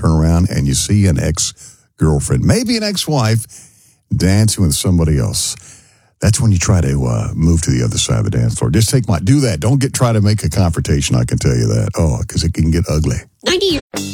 turn around and you see an ex-girlfriend, maybe an ex-wife, dancing with somebody else. That's when you try to move to the other side of the dance floor. Just do that. Don't try to make a confrontation, I can tell you that. Oh, because it can get ugly. 90